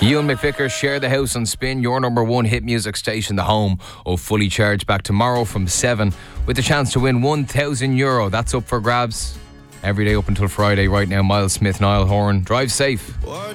Ewan McVicker, Share the House on Spin, your number one hit music station, the home of Fully Charged, back tomorrow from 7 with the chance to win €1,000. That's up for grabs every day up until Friday. Right now, Miles Smith, Niall Horan. Drive safe.